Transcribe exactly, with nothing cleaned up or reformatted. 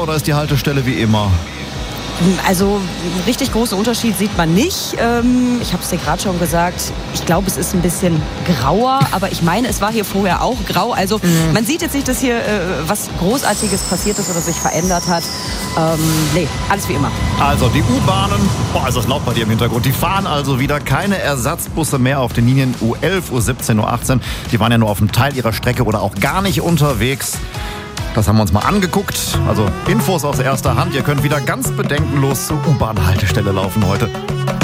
oder ist die Haltestelle wie immer? Also einen richtig großen Unterschied sieht man nicht. Ähm, ich habe es dir gerade schon gesagt, ich glaube, es ist ein bisschen grauer, aber ich meine, es war hier vorher auch grau. Also mhm. man sieht jetzt nicht, dass hier äh, was Großartiges passiert ist oder sich verändert hat. Ähm, nee, alles wie immer. Also die U-Bahnen, boah, ist das laut bei dir im Hintergrund, die fahren also wieder, keine Ersatzbusse mehr auf den Linien U elf, U siebzehn, U achtzehn. Die waren ja nur auf einem Teil ihrer Strecke oder auch gar nicht unterwegs. Das haben wir uns mal angeguckt. Also Infos aus erster Hand. Ihr könnt wieder ganz bedenkenlos zur U-Bahn-Haltestelle laufen heute.